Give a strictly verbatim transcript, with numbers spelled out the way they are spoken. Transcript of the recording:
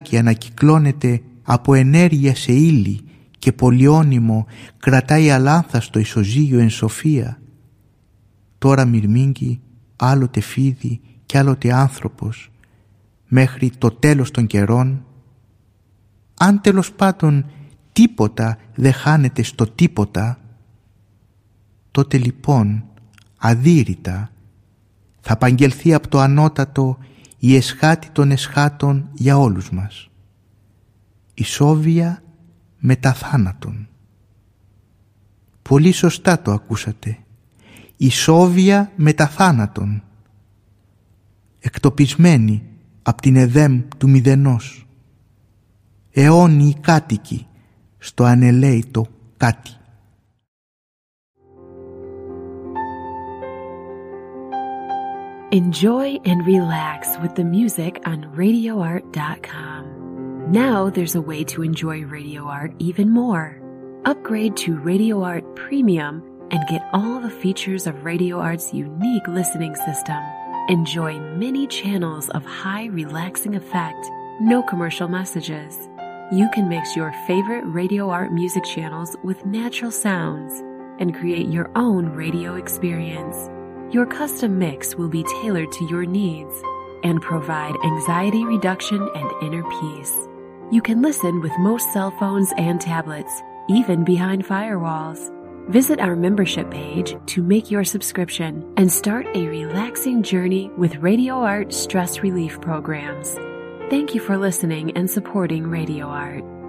φωτάκι ανακυκλώνεται από ενέργεια σε ύλη και πολυώνυμο κρατάει αλάνθαστο ισοζύγιο εν σοφία. Τώρα μυρμήγκι, άλλοτε φίδι κι άλλοτε άνθρωπος, μέχρι το τέλος των καιρών. Αν τέλος πάντων τίποτα δεν χάνεται στο τίποτα, τότε λοιπόν αδύρυτα θα απαγγελθεί από το ανώτατο η εσχάτη των εσχάτων για όλους μας. Η σόβια μετά θάνατον. Πολύ σωστά το ακούσατε. Η σόβια μετά θάνατον. Εκτοπισμένη από την εδέμ του μηδενός. Αιώνιοι κάτοικοι στο ανελαίητο κάτι. Enjoy and relax with the music on radio art dot com. Now there's a way to enjoy Radio Art even more. Upgrade to Radio Art Premium and get all the features of Radio Art's unique listening system. Enjoy many channels of high relaxing effect, no commercial messages. You can mix your favorite Radio Art music channels with natural sounds and create your own radio experience. Your custom mix will be tailored to your needs and provide anxiety reduction and inner peace. You can listen with most cell phones and tablets, even behind firewalls. Visit our membership page to make your subscription and start a relaxing journey with Radio Art stress relief programs. Thank you for listening and supporting Radio Art.